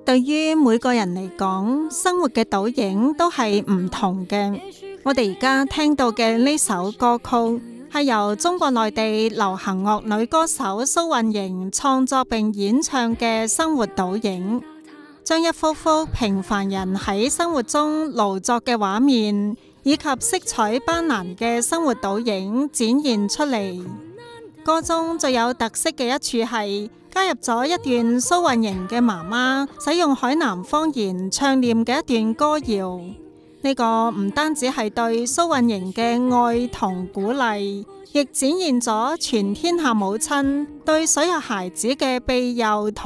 對於每個人嚟講，生活嘅倒影都係唔同嘅。我哋而家聽到嘅呢首歌曲係由中國內地流行樂女歌手蘇運瑩創作並演唱嘅生活倒影，將一幅幅平凡人喺生活中勞作嘅畫面，以及色彩斑斕嘅生活倒影展現出嚟。歌中最有特色嘅一處係加入咗一段蘇運瑩嘅媽媽使用海南方言唱念嘅一段歌謠。呢個唔單止係對蘇運瑩嘅愛同鼓勵，亦展現咗全天下母親對所有孩子嘅庇佑同